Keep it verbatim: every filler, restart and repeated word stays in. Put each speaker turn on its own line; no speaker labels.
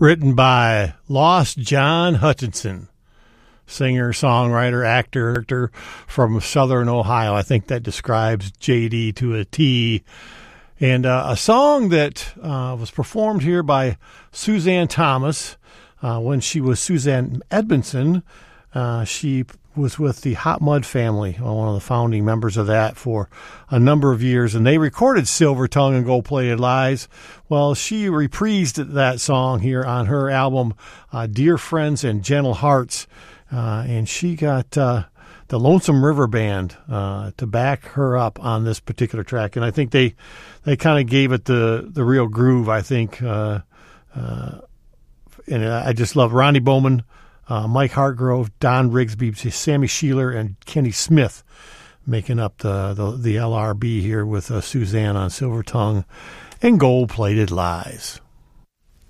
written by Lost John Hutchinson, singer, songwriter, actor from Southern Ohio. I think that describes J D to a T. And uh, a song that uh, was performed here by Suzanne Thomas uh, when she was Suzanne Edmondson. Uh, she was with the Hot Mud Family, one of the founding members of that, for a number of years, and they recorded Silver Tongue and Gold Plated Lies. Well, she reprised that song here on her album, uh, Dear Friends and Gentle Hearts, uh, and she got uh, the Lonesome River Band uh, to back her up on this particular track, and I think they they kind of gave it the, the real groove, I think, uh, uh, and I just love Ronnie Bowman, Uh, Mike Hartgrove, Don Rigsby, Sammy Sheeler, and Kenny Smith making up the, the, the L R B here with uh, Suzanne on Silver Tongue and Gold Plated Lies.